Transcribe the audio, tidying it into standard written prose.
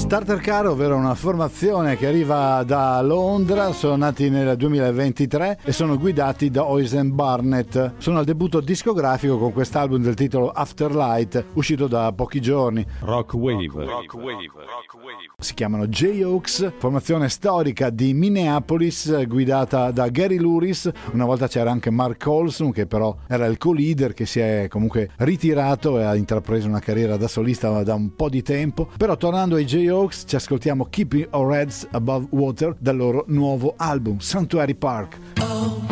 Starter Car, ovvero una formazione che arriva da Londra, sono nati nel 2023 e sono guidati da Oisin Barnett. Sono al debutto discografico con quest'album del titolo Afterlight, uscito da pochi giorni. Rock Wave. Si chiamano J-Oaks, formazione storica di Minneapolis guidata da Gary Louris. Una volta c'era anche Mark Olson, che però era il co-leader, che si è comunque ritirato e ha intrapreso una carriera da solista da un po' di tempo. Però tornando ai J-Oaks, ci ascoltiamo Keeping Our Heads Above Water dal loro nuovo album Sanctuary Park. Oh.